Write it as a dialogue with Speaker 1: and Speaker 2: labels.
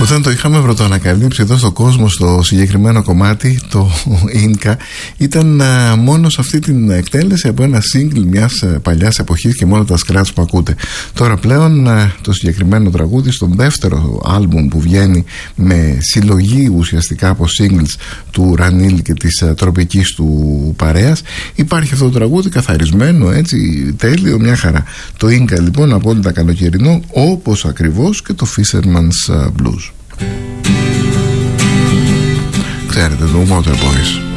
Speaker 1: Όταν το είχαμε πρωτοανακαλύψει εδώ στο κόσμο, στο συγκεκριμένο κομμάτι, το Inca ήταν μόνο σε αυτή την εκτέλεση από ένα single μιας παλιάς εποχής και μόνο τα scratch που ακούτε. Τώρα πλέον το συγκεκριμένο τραγούδι στον δεύτερο άλμπουμ που βγαίνει με συλλογή ουσιαστικά από singles του Ρανίλ και της τροπικής του παρέας, υπάρχει αυτό το τραγούδι καθαρισμένο, έτσι τέλειο, μια χαρά. Το Inca λοιπόν απόλυτα καλοκαιρινό, όπως ακριβώς και το Fisherman's Blues. Ξέρετε, το Waterboys.